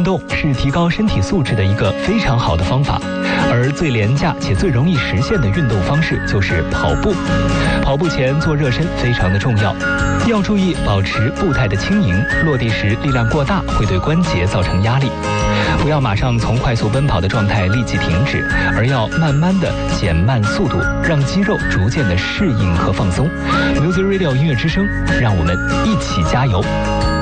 动是提高身体素质的一个非常好的方法，而最廉价且最容易实现的运动方式就是跑步。跑步前做热身非常的重要，要注意保持步态的轻盈，落地时力量过大会对关节造成压力。不要马上从快速奔跑的状态立即停止，而要慢慢的减慢速度，让肌肉逐渐的适应和放松。Music Radio 音乐之声，让我们一起加油。